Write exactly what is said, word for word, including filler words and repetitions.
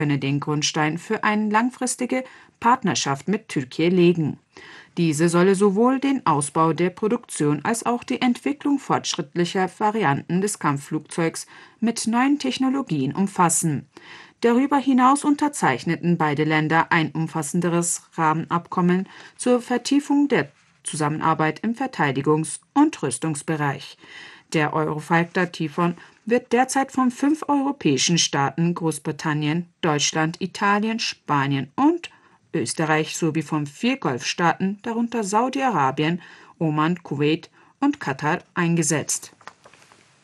könne den Grundstein für eine langfristige Partnerschaft mit Türkei legen. Diese solle sowohl den Ausbau der Produktion als auch die Entwicklung fortschrittlicher Varianten des Kampfflugzeugs mit neuen Technologien umfassen. Darüber hinaus unterzeichneten beide Länder ein umfassenderes Rahmenabkommen zur Vertiefung der Zusammenarbeit im Verteidigungs- und Rüstungsbereich. Der Eurofighter Typhoon wird derzeit von fünf europäischen Staaten, Großbritannien, Deutschland, Italien, Spanien und Österreich sowie von vier Golfstaaten, darunter Saudi-Arabien, Oman, Kuwait und Katar, eingesetzt.